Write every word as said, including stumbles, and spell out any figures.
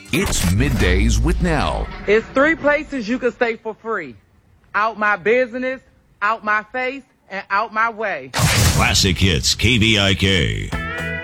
It's Middays with Nell. It's three places you can stay for free. Out my business, out my face, and out my way. Classic Hits K V I K.